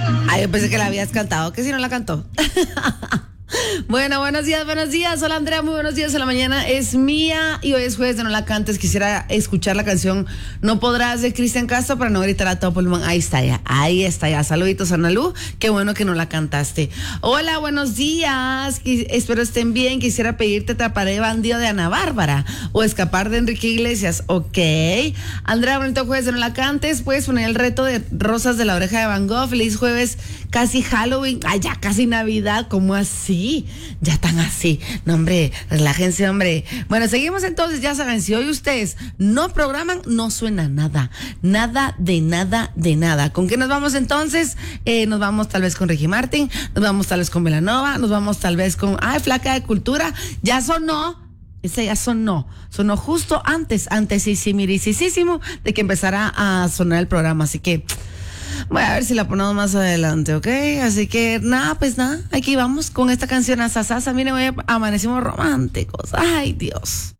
Ay, yo pensé que la habías cantado, que si no la cantó. Bueno, buenos días. Hola Andrea, muy buenos días. La mañana es mía y hoy es jueves de No La Cantes. Quisiera escuchar la canción No Podrás de Cristian Castro para no gritar a todo pulmón. Ahí está ya. Saluditos, Analu. Qué bueno que no la cantaste. Hola, buenos días. Espero estén bien. Quisiera pedirte Atraparé Bandido de Ana Bárbara o Escapar de Enrique Iglesias. Ok. Andrea, bonito jueves de No La Cantes. Puedes poner el reto de Rosas de la Oreja de Van Gogh. Feliz jueves, casi Halloween. Ay, ya casi Navidad. ¿Cómo así? Ya tan así. No, hombre, relájense, hombre. Bueno, seguimos entonces. Ya saben, si hoy ustedes no programan, no suena nada. Nada de nada. ¿Con qué nos vamos entonces? Nos vamos tal vez con Ricky Martin, nos vamos tal vez con Belanova, nos vamos tal vez con Flaca de Cultura. Ya sonó. Ese ya sonó justo antesísimo de que empezara a sonar el programa. Así que voy a ver si la ponemos más adelante, ¿ok? Así que nada, aquí vamos con esta canción a Sasasa. Miren, hoy amanecimos románticos. Ay, Dios.